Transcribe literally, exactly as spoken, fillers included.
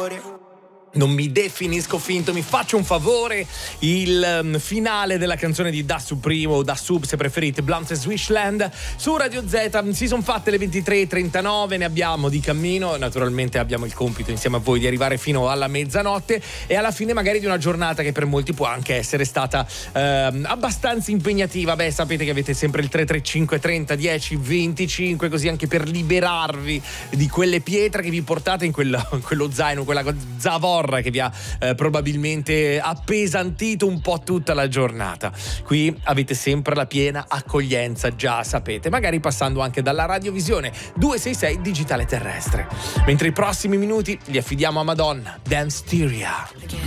Non mi definisco finto, mi faccio un favore. Il um, finale della canzone di Da Supremo o Da Sub, se preferite, Blunt e Swishland su Radio Z. Si sono fatte le ventitré e trentanove, ne abbiamo di cammino. Naturalmente abbiamo il compito insieme a voi di arrivare fino alla mezzanotte e alla fine magari di una giornata che per molti può anche essere stata ehm, abbastanza impegnativa. Beh, sapete che avete sempre il tre tre cinque trenta dieci venticinque, così anche per liberarvi di quelle pietre che vi portate in, quello, in quello zaino, quella zavorra che vi ha eh, probabilmente appesantito un po' tutta la giornata. Qui avete sempre la piena accoglienza, già sapete, magari passando anche dalla radiovisione duecentosessantasei digitale terrestre. Mentre i prossimi minuti li affidiamo a Madonna, Dance Styria.